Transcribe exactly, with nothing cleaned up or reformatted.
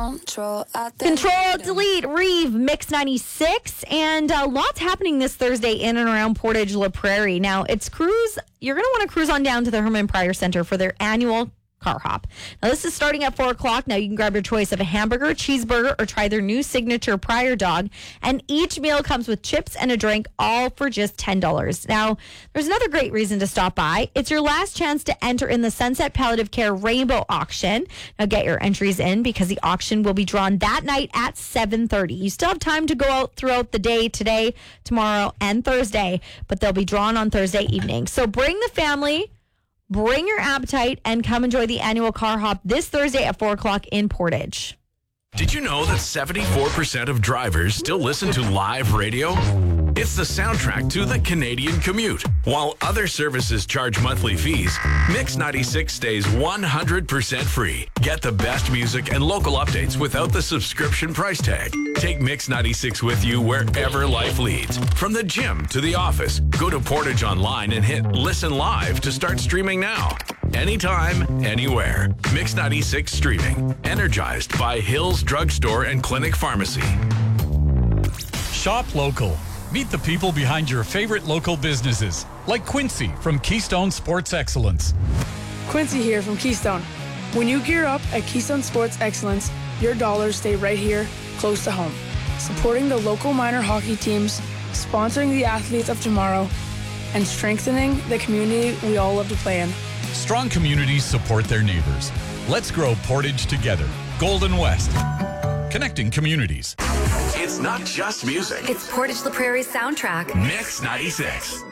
Control, Control, delete, Reeve, Mix ninety-six, and uh, lots happening this Thursday in and around Portage La Prairie. Now, it's cruise. You're going to want to cruise on down to the Herman Pryor Center for their annual car hop. Now, this is starting at four o'clock. Now, you can grab your choice of a hamburger, cheeseburger, or try their new signature Pryor dog. And each meal comes with chips and a drink, all for just ten dollars. Now, there's another great reason to stop by. It's your last chance to enter in the Sunset Palliative Care Rainbow Auction. Now, get your entries in because the auction will be drawn that night at seven thirty. You still have time to go out throughout the day, today, tomorrow, and Thursday, but they'll be drawn on Thursday evening. So bring the family. Bring your appetite and come enjoy the annual car hop this Thursday at four o'clock in Portage. Did you know that seventy-four percent of drivers still listen to live radio? It's the soundtrack to the Canadian commute. While other services charge monthly fees, Mix ninety-six stays one hundred percent free. Get the best music and local updates without the subscription price tag. Take Mix ninety-six with you wherever life leads. From the gym to the office, go to Portage Online and hit Listen Live to start streaming now. Anytime, anywhere. Mix ninety-six streaming. Energized by Hills Drugstore and Clinic Pharmacy. Shop local. Meet the people behind your favorite local businesses, like Quincy from Keystone Sports Excellence. Quincy here from Keystone. When you gear up at Keystone Sports Excellence, your dollars stay right here, close to home. Supporting the local minor hockey teams, sponsoring the athletes of tomorrow, and strengthening the community we all love to play in. Strong communities support their neighbors. Let's grow Portage together. Golden West. Connecting communities. It's not just music. It's Portage La Prairie's soundtrack. Mix ninety-six.